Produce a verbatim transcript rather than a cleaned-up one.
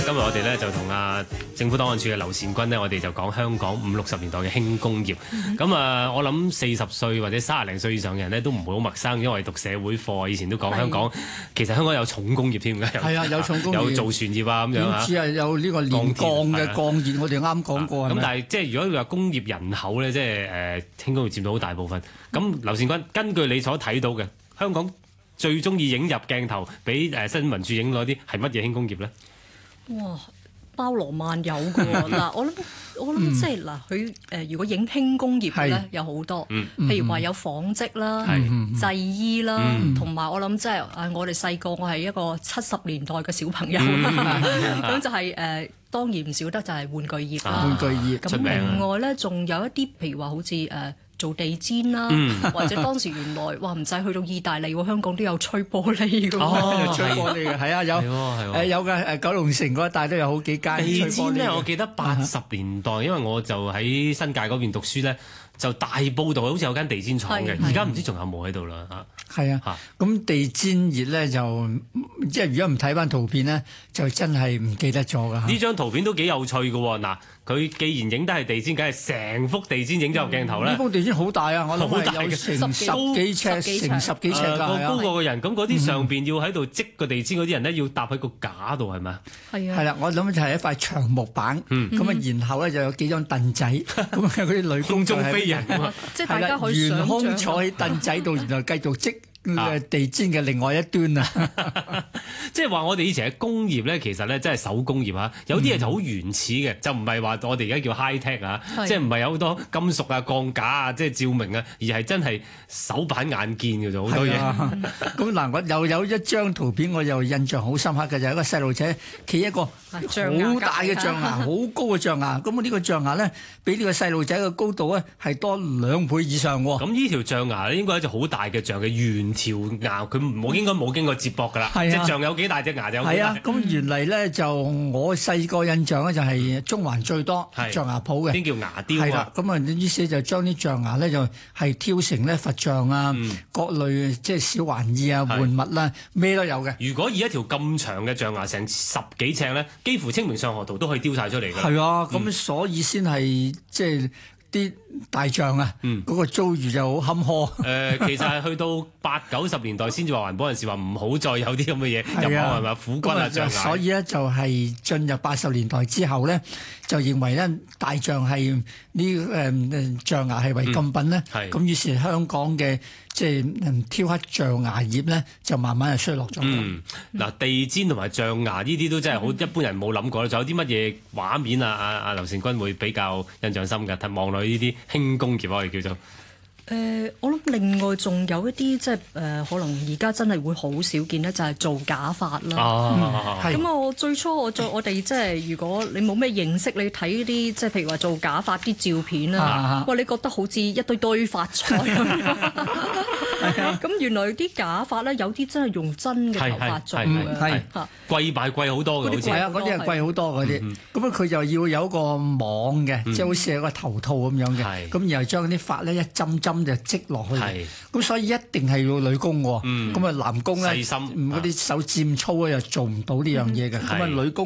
今日我哋咧就同啊政府檔案處嘅劉善君呢，我哋就講香港五六十年代嘅輕工業。咁啊、嗯，我諗四十歲或者三十零歲以上嘅人呢，都唔會好陌生，因為我哋讀社會課，以前都講香港其實香港有重工業添嘅。 係啊，有重工業， 有造船業啊咁樣啊。 只係有呢個煉鋼嘅鋼業，我哋啱講過。 咁、啊、但係即係如果你話工業人口咧，即係誒輕工業佔到好大部分。咁劉善君，根據你所睇到嘅香港最中意影入鏡頭俾誒新聞處影嗰啲係乜嘢輕工業咧？ 哇！包羅萬有嘅喎，嗱我諗我諗即係嗱佢誒如果影輕工業咧有好多， 嗯、 譬如話有紡織啦、 嗯、 製衣啦，同埋、嗯、我諗即係誒我哋細個我係一個七十年代嘅小朋友啦，咁、嗯、就係、是、誒、呃、當然唔少得就係玩具業啦， 啊、玩具業咁另外咧仲有一啲譬如話好似誒。呃做地氈啦，嗯、或者當時原來哇唔使去到意大利喎，香港都有吹玻璃㗎喎， 哦、吹玻璃嘅係啊有誒有嘅誒九龍城嗰一帶都有好幾間地氈咧，我記得八十啊年代，因為我就喺新界嗰邊讀書咧，就大埔道好似有間地氈廠嘅，而家唔知仲有冇喺度啦嚇。係啊，咁地氈業咧就即係如果唔睇翻圖片咧，就真係唔記得咗㗎。 呢張圖片都幾有趣㗎喎，嗱。佢既然影得係地氈，梗係成幅地氈影咗入鏡頭咧。呢、 嗯、幅地氈好大啊！我諗係有成十幾尺，成十幾尺㗎， 個高過個人。咁嗰啲上邊要喺度織個地氈嗰啲人咧，要搭喺個架度係咪啊？ 係啊。係啦，我諗就係一塊長木板，咁、嗯、啊，然後咧就有幾張凳仔，咁啊嗰啲女工空中飛人啊， 即係大家可以想像。 懸空坐喺凳仔度，然後繼續織。地氈嘅另外一端啊， 即係話我哋以前嘅工業咧，其實咧真係手工業啊，有啲嘢就好原始嘅，就唔係話我哋而家叫 high tech 啊，即係唔係有好多金屬啊、鋼架啊、即係照明啊，而係真係手板眼見嘅啫，好多嘢。 咁嗱，我又有一張圖片，我又印象好深刻嘅就係、是、一個細路仔企一個好大嘅象牙，好高嘅象牙。咁呢個象牙咧，比呢個細路仔嘅高度咧係多兩倍以上喎。 咁呢條象牙咧應該係一隻好大嘅象嘅圓條牙，佢冇應該冇經過接駁㗎啦。隻、啊、象有幾大隻牙就有幾大。係啊，咁原嚟咧就我細個印象咧就係中環最多象牙鋪嘅。邊叫牙雕啊？係啦，咁啊於是就將啲象牙咧就係挑成咧佛像啊，嗯、各類即係小玩意啊、玩物啦，咩都有嘅。 如果以一條咁長嘅象牙成十幾尺咧，幾乎清明上河圖都可以雕晒出嚟㗎。 係啊，咁、嗯、所以先係即係。啲大象啊，嗰、嗯、個遭遇就好坎坷。誒、 呃，其實係去到八九十年代先至話環保人士話唔好再有啲咁嘅嘢入口係咪？虎骨啊象牙。 所以咧就係進入八十年代之後咧，就認為咧大象係呢誒象牙係違禁品咧。係、嗯。咁於是香港嘅即係挑黑象牙業咧，就慢慢係衰落咗。 嗯。嗱、嗯，地氈同埋象牙呢啲都真係好一般人冇諗過。仲有啲乜嘢畫面啊？阿阿劉善君會比較印象深㗎？睇望落呢啲輕工業我哋叫做。 誒、呃，我諗另外仲有一啲即係誒，可能而家真係會好少見咧，就係做假髮啦。哦，咁、嗯、我最初我做我哋即係如果你冇咩認識，你睇啲即係譬如話做假髮啲照片啦，哇！你覺得好似一堆堆髮菜咁樣。咁原來啲假髮咧，有啲真係用真嘅頭髮做嘅， 係貴買貴好多嘅，好似係啊， 嗰啲係貴好多嗰啲。咁啊，佢就要有一個網嘅，即係好似係個頭套咁樣嘅。咁然後將啲髮咧一針針就織落去。咁所以一定係要女工喎。咁啊，男工咧，嗰啲手漸粗咧又做唔到呢樣嘢嘅。咁啊，女工。